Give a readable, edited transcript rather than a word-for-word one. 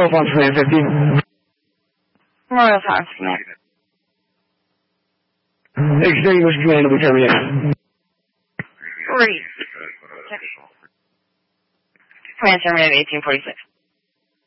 Fox 350. Royal Fox Command. Extinguish command to be terminated. 3. Command terminated 1846.